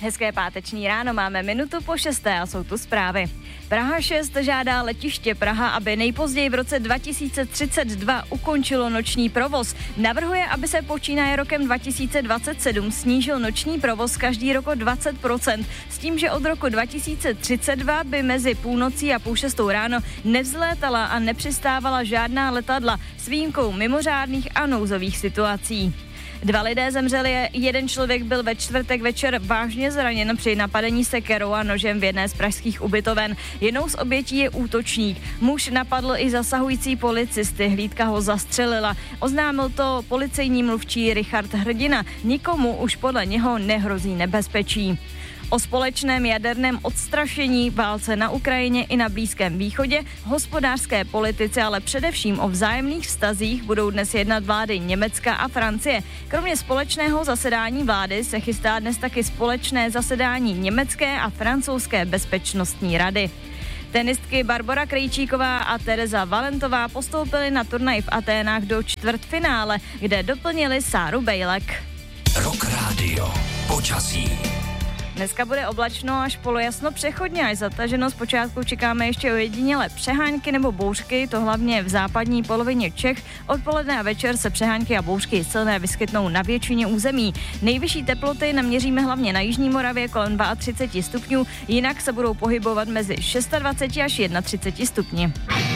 Hezké páteční ráno, máme 5:01 a jsou tu zprávy. Praha 6 žádá letiště Praha, aby nejpozději v roce 2032 ukončilo noční provoz. Navrhuje, aby se počínaje rokem 2027 snížil noční provoz každý rok o 20%, s tím, že od roku 2032 by mezi půlnocí a 5:30 ráno nevzlétala a nepřistávala žádná letadla s výjimkou mimořádných a nouzových situací. 2 lidé zemřeli, 1 člověk byl ve čtvrtek večer vážně zraněn při napadení sekerou a nožem v jedné z pražských ubytoven. Jednou z obětí je útočník. Muž napadl i zasahující policisty, hlídka ho zastřelila. Oznámil to policejní mluvčí Richard Hrdina. Nikomu už podle něho nehrozí nebezpečí. O společném jaderném odstrašení, válce na Ukrajině i na Blízkém východě, hospodářské politice, ale především o vzájemných vztazích budou dnes jednat vlády Německa a Francie. Kromě společného zasedání vlády se chystá dnes taky společné zasedání Německé a Francouzské bezpečnostní rady. Tenistky Barbora Krejčíková a Tereza Valentová postoupily na turnaj v Aténách do čtvrtfinále, kde doplnili Sáru Bejlek. Rock Radio. Počasí. Dneska bude oblačno až polojasno přechodně, až zataženo. Zpočátku čekáme ještě ojedinělé přehánky nebo bouřky, to hlavně v západní polovině Čech. Odpoledne a večer se přehánky a bouřky silné vyskytnou na většině území. Nejvyšší teploty naměříme hlavně na jižní Moravě kolem 32 stupňů, jinak se budou pohybovat mezi 26 až 31 stupni.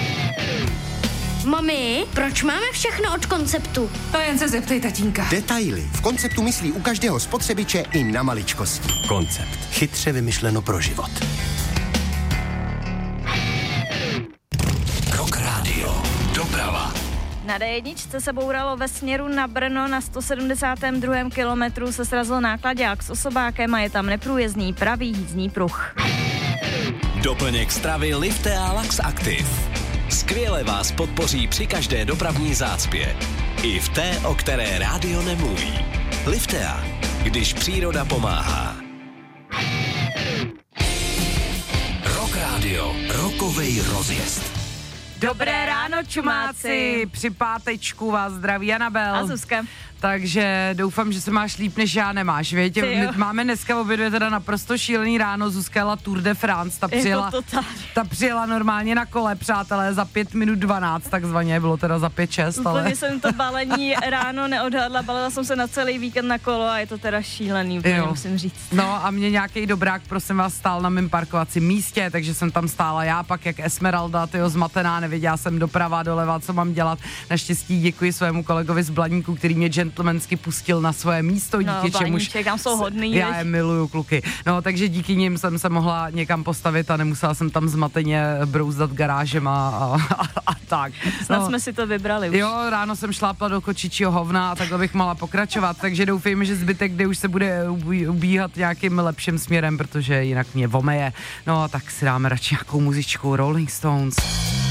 Mami, proč máme všechno od Konceptu? To jen se zeptej tatínka. Detaily. V Konceptu myslí u každého spotřebiče i na maličkosti. Koncept. Chytře vymyšleno pro život. Rock Radio. Doprava. Na D1 se bouralo ve směru na Brno, na 172. kilometru se srazil náklaďák s osobákem a je tam neprůjezdný pravý jízdní pruh. Doplněk stravy Liftea Lax Active. Skvěle vás podpoří při každé dopravní zácpě. I v té, o které rádio nemluví. Liftea, když příroda pomáhá. Rock Radio, rokovej rozjezd. Dobré ráno, čumáci. Při pátečku vás zdraví Anabel. A Zuzka. Takže doufám, že se máš líp, než já nemáš, věď? Máme dneska obě dvě teda naprosto šílený ráno, Zuzka jela Tour de France, ta přijela normálně na kole, přátelé, za 5 minut 12, takzvaně, bylo teda za 5-6, ale... Úplně jsem to balení ráno neodhadla, balila jsem se na celý víkend na kolo a je to teda šílený, úplně musím říct. No a mě nějaký dobrák, prosím vás, stál na mém parkovacím místě, takže jsem tam stála já, pak jak Esmeralda, zmatená, nevěděla jsem doprava, doleva, co mám dělat. Naštěstí děkuji svému kolegovi z Blaníku, který mě gentlemansky pustil na svoje místo, díky čemuž tam jsou hodný, já je miluju, kluky. No, takže díky nim jsem se mohla někam postavit a nemusela jsem tam zmateně brouzdat garážem a tak. Snad jsme si to vybrali už. Jo, ráno jsem šlápla do kočičího hovna a takhle bych mohla pokračovat, takže doufejme, že zbytek, kdy už se bude ubíhat nějakým lepším směrem, protože jinak mě vomeje. No, tak si dáme radši nějakou muzičku Rolling Stones.